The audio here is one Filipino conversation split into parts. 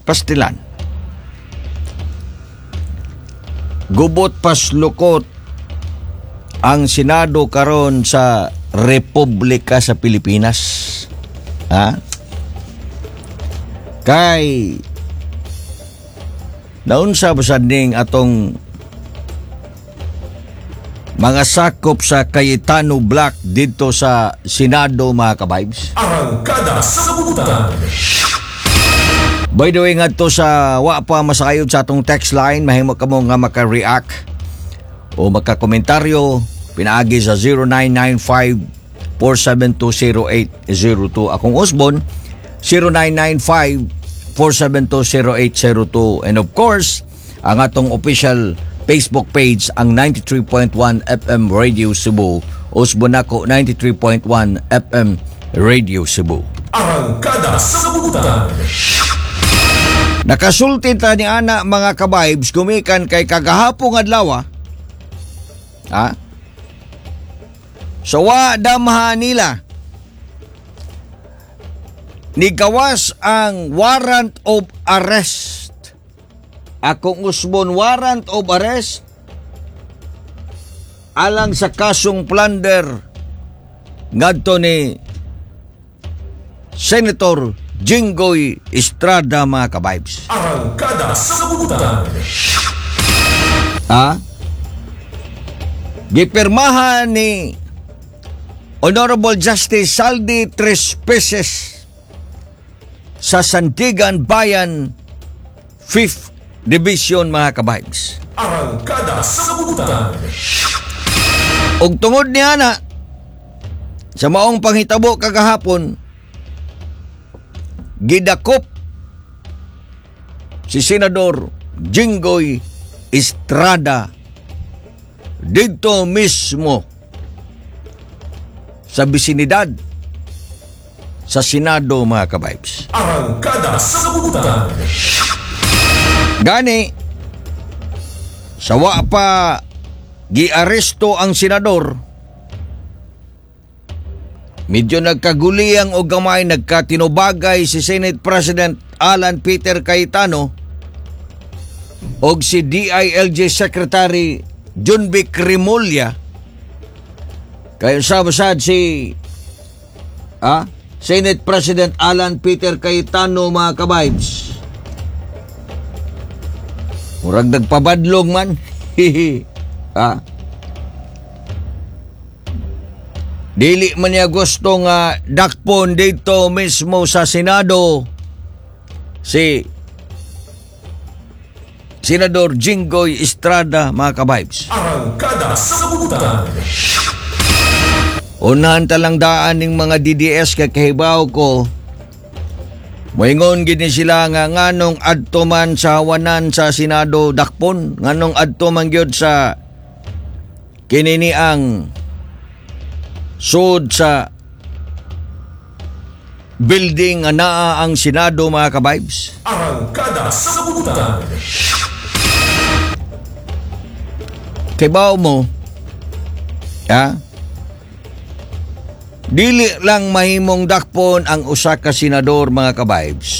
pastilan. Gubot paslukot ang Senado karon sa Republika sa Pilipinas. Ha? Kay naunsa basad ning atong mga sakop sa Cayetano Black dito sa Senado, mga ka-vibes. Arangkada sa Kabutan. By the way nga to sa wa pa masakayod sa atong text line, mahimo ka mo nga maka-react o maka-komentaryo pinaagi sa 0995-4720802. Akong Osbon, 0995-4720802. And of course, ang atong official Facebook page ang 93.1 FM Radio Cebu. Osbon ako 93.1 FM Radio Cebu. Arangkada sa Kabutan. Nakasulti ta ni ana mga ka-vibes gumikan kay kagahapong adlaw. Ha? So wa damha nila nigawas ang warrant of arrest. Akong Usbon, warrant of arrest alang sa kasong plunder ngadto ni Senator Jinggoy Estrada, mga ka-vibes. Arangkada sa Kabutan. Ha? Gipirmahan ni Honorable Justice Saldi Trespeces sa Sandigan Bayan 5th Division, mga ka-vibes. Arangkada sa Kabutan. Og tungod niya na sa maong panghitabo kagahapon, gidakop si Senador Jinggoy Estrada dito mismo sa bisinidad sa Senado, mga ka-vibes. Arangkada sa Kabutan. Gani, sa wa pa giaresto ang senador, medyo nagkaguliyang o gamay, nagkatinubagay si Senate President Alan Peter Cayetano o si DILG Secretary Junvic Remulla. Kaya sabasad si Senate President Alan Peter Cayetano, mga ka-vibes. Murag nagpabadlong man. Dili man niya gusto nga dakpon dito mismo sa Senado si Senador Jinggoy Estrada, mga ka-vibes. Arangkada sa Kabutan. Unahan talang daan ng mga DDS kay kahibaw ko, moingon gini sila nga nganong adto man sa hawanan sa Senado dakpon, nganong adto man gyud sa kinini ang sud sa building nga naa ang Senado, mga ka-vibes. Arangkada sa Kabutan. Kibaw mo, dili lang mahimong dakpon ang usa ka senador, mga ka-vibes.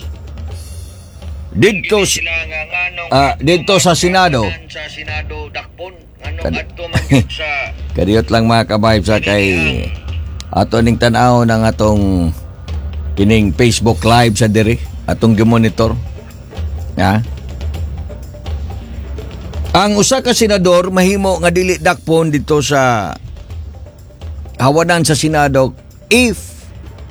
Dito sa Senado. Kadiyot lang, mga ka-vibes, kay ato ning tan-aw ng atong kining Facebook Live sa diri, atong gimonitor. Ang usa ka senador mahimo nga dili dakpon dito sa hawanan sa Senado if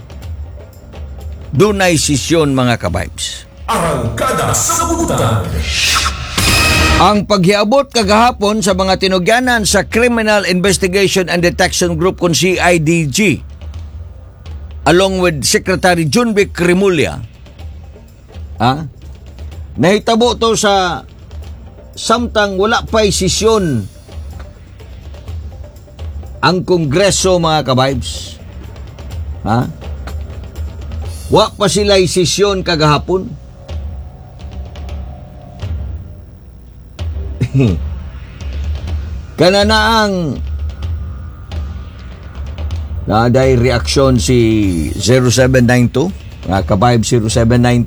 dunay sesyon, mga ka-vibes. Arangkada sa Kabutan. Ang paghiabot kagahapon sa mga tinugyanan sa Criminal Investigation and Detection Group kung CIDG along with Secretary Junvic Remulla, nahitabo to sa samtang wala pa'y sesyon ang Kongreso, mga ka-vibes. Wa pa sila'y sesyon kagahapon. Kananaang naday reaksyon si 0792, mga ka-vibes 0792